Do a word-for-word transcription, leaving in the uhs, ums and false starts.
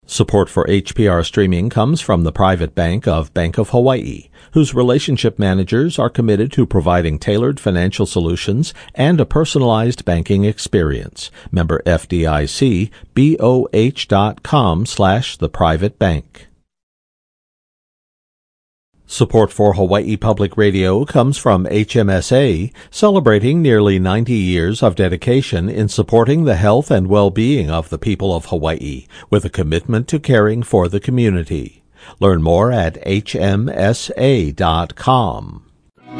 Support for H P R streaming comes from the private bank of Bank of Hawaii, whose relationship managers are committed to providing tailored financial solutions and a personalized banking experience. Member F D I C, B O H dot com slash the private bank. Support for Hawaii Public Radio comes from H M S A, celebrating nearly ninety years of dedication in supporting the health and well-being of the people of Hawaii, with a commitment to caring for the community. Learn more at H M S A dot com.